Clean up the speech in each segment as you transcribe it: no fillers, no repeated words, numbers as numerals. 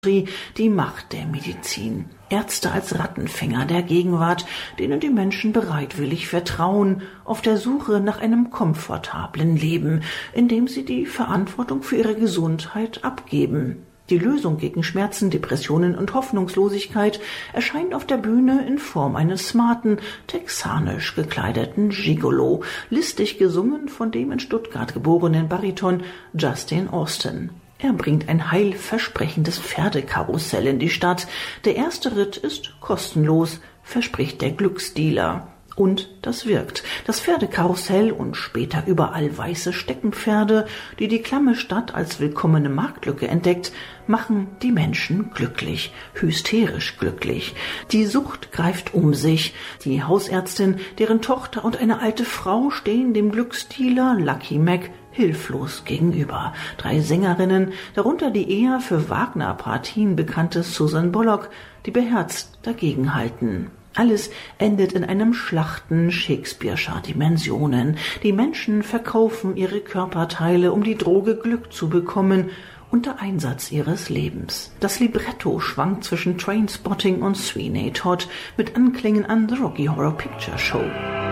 Die Macht der Medizin. Ärzte als Rattenfänger der Gegenwart, denen die Menschen bereitwillig vertrauen, auf der Suche nach einem komfortablen Leben, in dem sie die Verantwortung für ihre Gesundheit abgeben. Die Lösung gegen Schmerzen, Depressionen und Hoffnungslosigkeit erscheint auf der Bühne in Form eines smarten, texanisch gekleideten Gigolo, listig gesungen von dem in Stuttgart geborenen Bariton Justin Austin. Er bringt ein heilversprechendes Pferdekarussell in die Stadt. Der erste Ritt ist kostenlos, verspricht der Glücksdealer. Und das wirkt. Das Pferdekarussell und später überall weiße Steckenpferde, die die klamme Stadt als willkommene Marktlücke entdeckt, machen die Menschen glücklich, hysterisch glücklich. Die Sucht greift um sich. Die Hausärztin, deren Tochter und eine alte Frau stehen dem Glücksdealer Lucky Mac hilflos gegenüber. 3 Sängerinnen, darunter die eher für Wagner-Partien bekannte Susan Bullock, die beherzt dagegenhalten. Alles endet in einem Schlachten Shakespeare'scher Dimensionen. Die Menschen verkaufen ihre Körperteile, um die Droge Glück zu bekommen, unter Einsatz ihres Lebens. Das Libretto schwankt zwischen Trainspotting und Sweeney Todd mit Anklängen an The Rocky Horror Picture Show.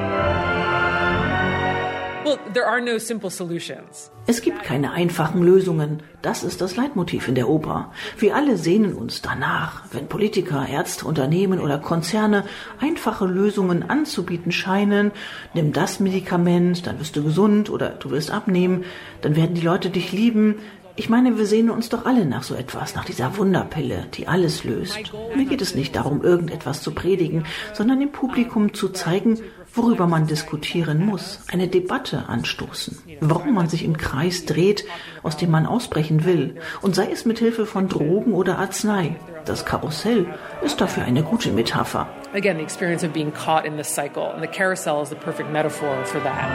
Es gibt keine einfachen Lösungen. Das ist das Leitmotiv in der Oper. Wir alle sehnen uns danach, wenn Politiker, Ärzte, Unternehmen oder Konzerne einfache Lösungen anzubieten scheinen. Nimm das Medikament, dann wirst du gesund oder du wirst abnehmen, dann werden die Leute dich lieben. Ich meine, wir sehnen uns doch alle nach so etwas, nach dieser Wunderpille, die alles löst. Mir geht es nicht darum, irgendetwas zu predigen, sondern dem Publikum zu zeigen, worüber man diskutieren muss, eine Debatte anstoßen, warum man sich im Kreis dreht, aus dem man ausbrechen will, und sei es mit Hilfe von Drogen oder Arznei. Das Karussell ist dafür eine gute Metapher. Again, the experience of being caught in this cycle, and the carousel is the perfect metaphor for that.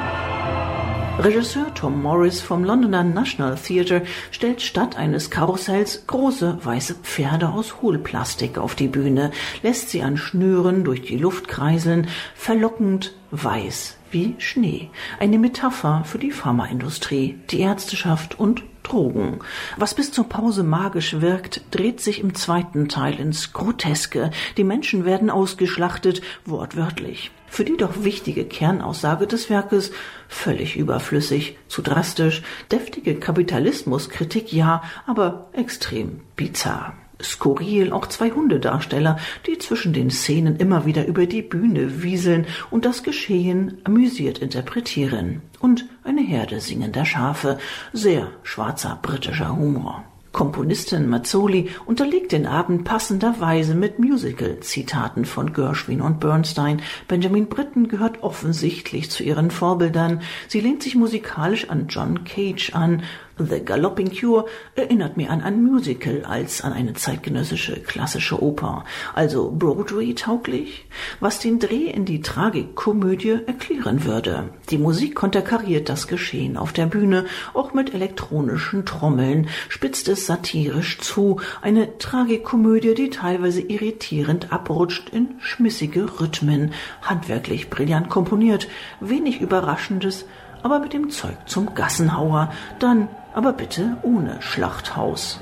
Regisseur Tom Morris vom Londoner National Theatre stellt statt eines Karussells große weiße Pferde aus Hohlplastik auf die Bühne, lässt sie an Schnüren durch die Luft kreiseln, verlockend weiß wie Schnee. Eine Metapher für die Pharmaindustrie, die Ärzteschaft und Drogen. Was bis zur Pause magisch wirkt, dreht sich im zweiten Teil ins Groteske. Die Menschen werden ausgeschlachtet, wortwörtlich. Für die doch wichtige Kernaussage des Werkes völlig überflüssig, zu drastisch, deftige Kapitalismuskritik ja, aber extrem bizarr. Skurril auch 2 Hundedarsteller, die zwischen den Szenen immer wieder über die Bühne wieseln und das Geschehen amüsiert interpretieren. Und eine Herde singender Schafe, sehr schwarzer britischer Humor. Komponistin Mazzoli unterlegt den Abend passenderweise mit Musical-Zitaten von Gershwin und Bernstein. Benjamin Britten gehört offensichtlich zu ihren Vorbildern. Sie lehnt sich musikalisch an John Cage an. The Galloping Cure erinnert mehr an ein Musical als an eine zeitgenössische klassische Oper. Also Broadway-tauglich, was den Dreh in die Tragikkomödie erklären würde. Die Musik konterkariert das Geschehen auf der Bühne, auch mit elektronischen Trommeln, spitzt es satirisch zu. Eine Tragikkomödie, die teilweise irritierend abrutscht in schmissige Rhythmen, handwerklich brillant komponiert, wenig Überraschendes, aber mit dem Zeug zum Gassenhauer, dann aber bitte ohne Schlachthaus.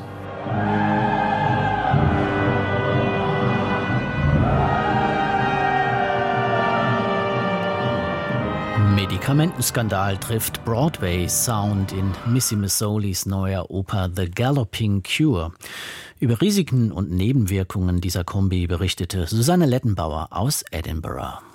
Medikamentenskandal trifft Broadway-Sound in Missy Massolis neuer Oper The Galloping Cure. Über Risiken und Nebenwirkungen dieser Kombi berichtete Susanne Lettenbauer aus Edinburgh.